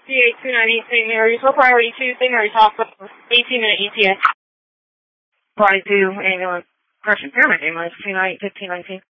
CA298 St. Mary's. What priority 2, St. Mary's Hospital, 18-minute ETA. Priority 2, ambulance, correction, paramedic ambulance, 298-1519.